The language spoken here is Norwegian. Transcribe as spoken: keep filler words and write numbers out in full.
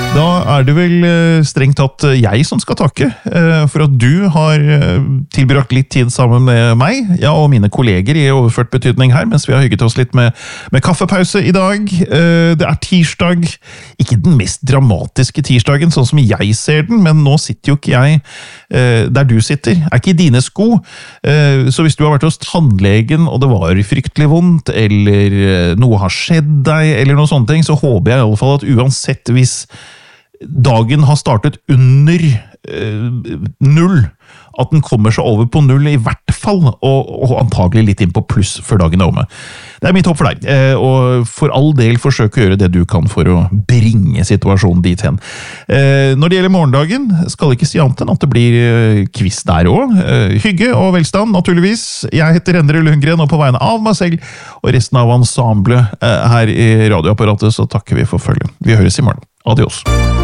Da er det vel strengt tatt jeg som skal takke for at du har tilbrakt litt tid sammen med meg, ja, og mine kolleger i overført betydning her, mens vi har hygget oss litt med, med kaffepause i dag. Det er tirsdag, ikke den mest dramatiske tirsdagen, sånn som jeg ser den, men nå sitter jo ikke jeg der du sitter, er ikke i dine sko. Så hvis du har vært hos tannlegen, og det var fryktelig vondt, eller noe har skjedd deg, eller noe sånne ting, så håper jeg i alle fall at uansett hvis dagen har startet under eh, null, at den kommer seg over på null i hvert fall, og, og antagelig litt inn på pluss før dagen er omme. Det er mitt håp for deg, eh, og for all del forsøk å gjøre det du kan for å bringe situasjonen dit hen. Eh, når det gjelder morgendagen, skal jeg ikke si annet enn at det blir eh, quiz der også. Eh, hygge og velstand, naturligvis. Jeg heter Endre Lundgren, og på vegne av meg selv og resten av ensemblet eh, her i radioapparatet, så takker vi for følget. Vi høres i morgen. Adios.